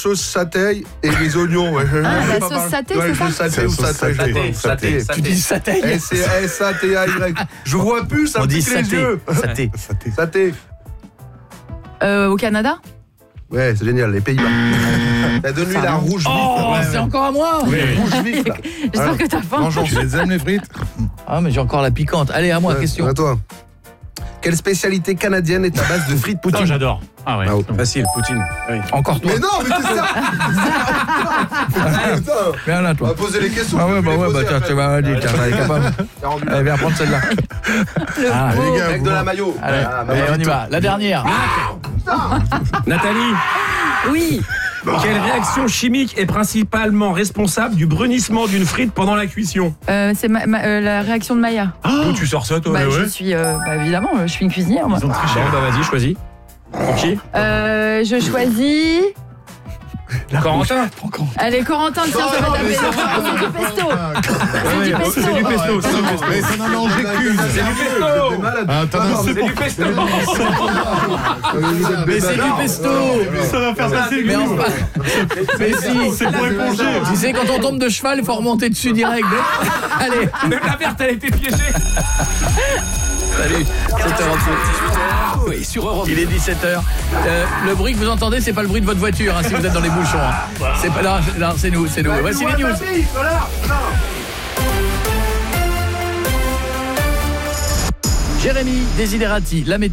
sauce satay et les oignons. Ouais. La sauce satay, ouais, c'est ça saté ou satay. Tu dis satay. C'est S-A-T-A-Y. Je vois plus, ça On me dit pique les saté. yeux. Saté. Au Canada? Ouais, c'est génial, les Pays-Bas. Donne-lui la rouge vif. Oh, c'est encore à moi. Rouge vif, là. J'espère que t'as faim. Mangeons. Tu les aimes les frites? Ah, mais j'ai encore la piquante. Allez, à moi, question. À toi. Quelle spécialité canadienne est à base de frites poutine? J'adore. Ah ouais. Facile, Poutine. Oui. Encore toi. Mais non, mais c'est ça. Viens là, On toi. va poser les questions. Ah ouais, tiens, tu vas dire, tiens, elle est capable. Allez, viens prendre celle-là. Ah, Les gars, avec de la maillot. allez, allez, on y va. La dernière. Nathalie, Oui. quelle réaction chimique est principalement responsable du brunissement d'une frite pendant la cuisson? C'est la réaction de Maya. D'où tu sors ça, toi? Je suis évidemment, je suis une cuisinière moi. Bon, bah vas-y, choisis. Pour qui? Je choisis. Corentin. Allez, Corentin, tiens, ça va taper. C'est du pesto. C'est du pesto. C'est du pesto. Mais ça n'en mangeait qu'une. C'est du pesto. C'est du pesto. Mais c'est du pesto. Ça va faire passer Mais enfin, mais si. C'est pour éponger. Tu sais, quand on tombe de cheval, il faut remonter dessus direct. Allez. Même la verte, elle a été piégée. Salut, 7h28. Oui, sur Europe. Il est 17h. Le bruit que vous entendez, c'est pas le bruit de votre voiture, hein, si vous êtes dans les bouchons. Hein. C'est pas là, c'est nous. Voici les news. Jérémy Desiderati, la météo.